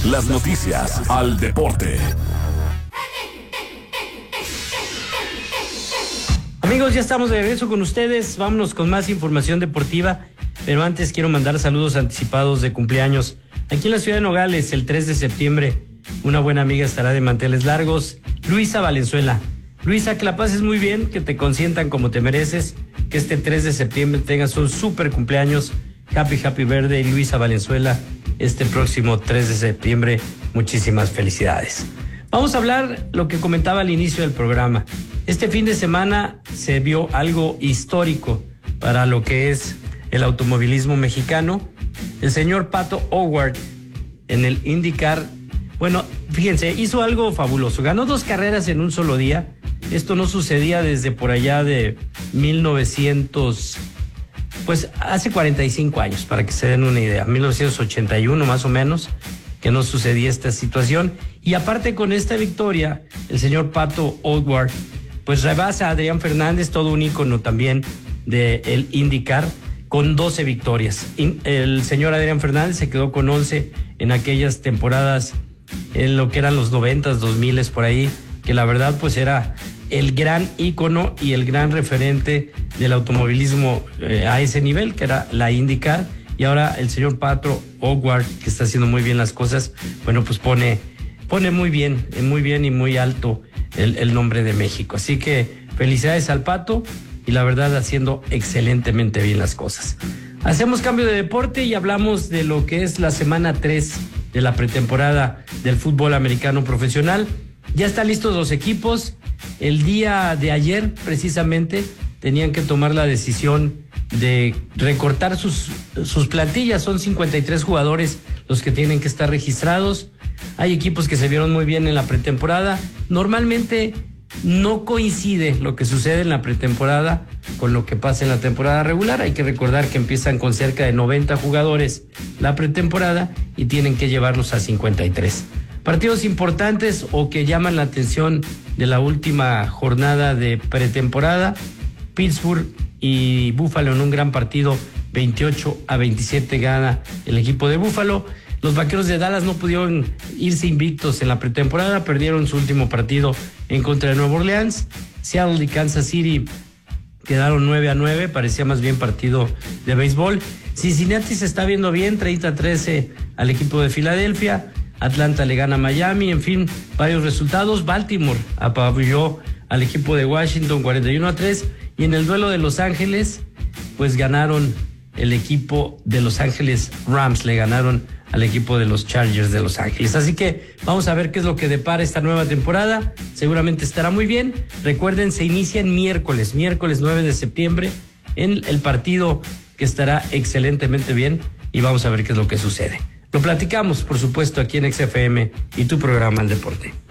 las noticias al deporte. Amigos, ya estamos de regreso con ustedes. Vámonos con más información deportiva. Pero antes quiero mandar saludos anticipados de cumpleaños. Aquí en la ciudad de Nogales, el 3 de septiembre, una buena amiga estará de manteles largos, Luisa Valenzuela. Luisa, que la pases muy bien, que te consientan como te mereces, que este 3 de septiembre tengas un súper cumpleaños. Happy birthday, Luisa Valenzuela, este próximo 3 de septiembre. Muchísimas felicidades. Vamos a hablar lo que comentaba al inicio del programa. Este fin de semana se vio algo histórico para lo que es el automovilismo mexicano. El señor Pato O'Ward en el IndyCar, bueno, fíjense, hizo algo fabuloso. Ganó 2 carreras en un solo día. Esto no sucedía desde por allá de 1900, pues hace 45 años, para que se den una idea, 1981 más o menos, que no sucedía esta situación. Y aparte con esta victoria, el señor Pato O'Ward, pues rebasa a Adrián Fernández, todo un ícono también del IndyCar, con 12 victorias. El señor Adrián Fernández se quedó con 11 en aquellas temporadas, en lo que eran los 90s, 2000s por ahí, que la verdad pues era el gran ícono y el gran referente del automovilismo a ese nivel, que era la IndyCar. Y ahora el señor Pato O'Ward, que está haciendo muy bien las cosas, bueno, pues pone muy bien y muy alto el nombre de México. Así que felicidades al Pato, y la verdad haciendo excelentemente bien las cosas. Hacemos cambio de deporte y hablamos de lo que es la semana 3 de la pretemporada del fútbol americano profesional. Ya están listos los equipos. El día de ayer, precisamente, tenían que tomar la decisión de recortar sus plantillas. Son 53 jugadores los que tienen que estar registrados. Hay equipos que se vieron muy bien en la pretemporada. Normalmente no coincide lo que sucede en la pretemporada con lo que pasa en la temporada regular. Hay que recordar que empiezan con cerca de 90 jugadores la pretemporada y tienen que llevarlos a 53. Partidos importantes o que llaman la atención de la última jornada de pretemporada: Pittsburgh y Buffalo en un gran partido, 28-27 gana el equipo de Buffalo. Los Vaqueros de Dallas no pudieron irse invictos en la pretemporada, perdieron su último partido en contra de Nueva Orleans. Seattle y Kansas City quedaron 9-9, parecía más bien partido de béisbol. Cincinnati se está viendo bien, 30-13 al equipo de Filadelfia. Atlanta le gana a Miami, en fin, varios resultados. Baltimore apabulló al equipo de Washington 41-3, y en el duelo de Los Ángeles, pues ganaron el equipo de Los Ángeles Rams, le ganaron al equipo de los Chargers de Los Ángeles. Así que vamos a ver qué es lo que depara esta nueva temporada. Seguramente estará muy bien. Recuerden, se inicia en miércoles 9 de septiembre, en el partido que estará excelentemente bien, y vamos a ver qué es lo que sucede. Lo platicamos, por supuesto, aquí en XFM y tu programa El Deporte.